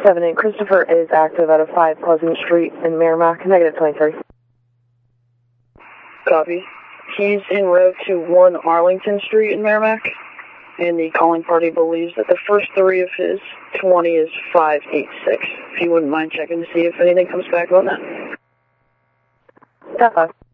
7-8, Christopher is active out of 5 Pleasant Street in Merrimack, negative 23. Copy. He's en route to 1 Arlington Street in Merrimack, and the calling party believes that the first 3 of his 20 is 586. If you wouldn't mind checking to see if anything comes back on that. Step 5.